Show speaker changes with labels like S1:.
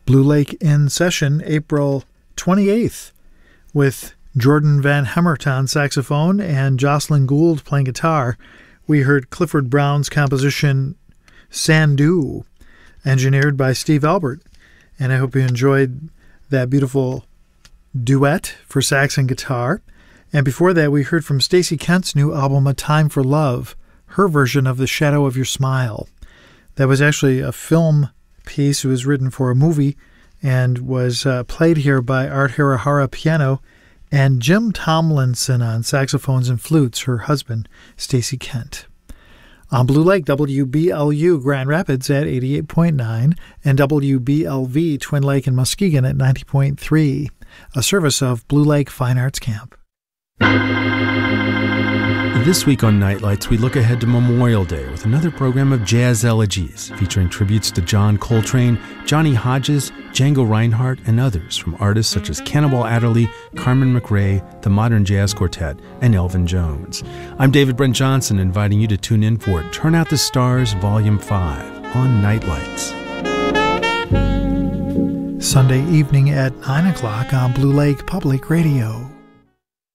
S1: Blue Lake in session April 28th with Jordan Van Hemert on saxophone and Jocelyn Gould playing guitar. We heard Clifford Brown's composition Sandu, engineered by Steve Albert. And I hope you enjoyed that beautiful duet for sax and guitar. And before that, we heard from Stacey Kent's new album, A Time for Love, her version of The Shadow of Your Smile. That was actually a film piece. It was written for a movie and was played here by Art Hirahara piano and Jim Tomlinson on saxophones and flutes, her husband, Stacey Kent. On Blue Lake, WBLU Grand Rapids at 88.9 and WBLV Twin Lake and Muskegon at 90.3, a service of Blue Lake Fine Arts Camp.
S2: This week on Nightlights, we look ahead to Memorial Day with another program of jazz elegies featuring tributes to John Coltrane, Johnny Hodges, Django Reinhardt, and others from artists such as Cannonball Adderley, Carmen McRae, the Modern Jazz Quartet, and Elvin Jones. I'm David Brent Johnson, inviting you to tune in for Turn Out the Stars Volume 5 on Nightlights.
S1: Sunday evening at 9 o'clock on Blue Lake Public Radio.